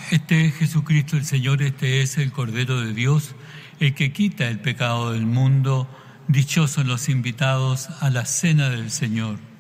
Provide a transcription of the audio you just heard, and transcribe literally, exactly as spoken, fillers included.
Este es Jesucristo el Señor, este es el Cordero de Dios, el que quita el pecado del mundo. Dichosos los invitados a la cena del Señor.